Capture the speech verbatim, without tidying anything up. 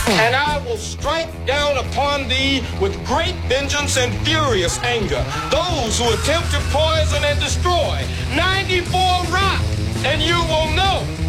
And I will strike down upon thee with great vengeance and furious anger those who attempt to poison and destroy ninety-four Rock, and you will know